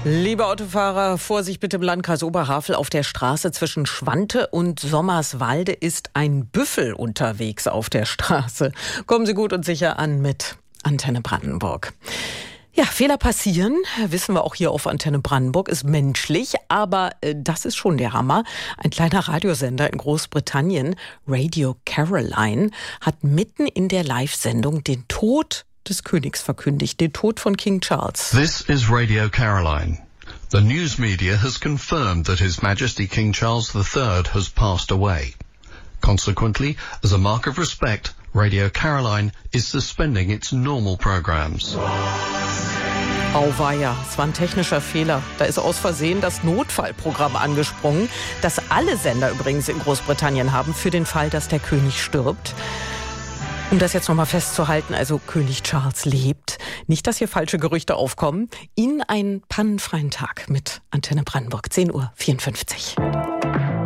Liebe Autofahrer, Vorsicht bitte im Landkreis Oberhavel. Auf der Straße zwischen Schwante und Sommerswalde ist ein Büffel unterwegs auf der Straße. Kommen Sie gut und sicher an mit Antenne Brandenburg. Ja, Fehler passieren, wissen wir auch hier auf Antenne Brandenburg, ist menschlich, aber das ist schon der Hammer. Ein kleiner Radiosender in Großbritannien, Radio Caroline, hat mitten in der Live-Sendung den Tod des Königs verkündigt, den Tod von King Charles. This is Radio Caroline. The news media has confirmed that His Majesty King Charles III has passed away. Consequently, as a mark of respect, Radio Caroline is suspending its normal programs. Auweia, es war ein technischer Fehler. Da ist aus Versehen das Notfallprogramm angesprungen, das alle Sender übrigens in Großbritannien haben, für den Fall, dass der König stirbt. Um das jetzt nochmal festzuhalten, also König Charles lebt. Nicht, dass hier falsche Gerüchte aufkommen. Ihnen einen pannenfreien Tag mit Antenne Brandenburg, 10:54 Uhr.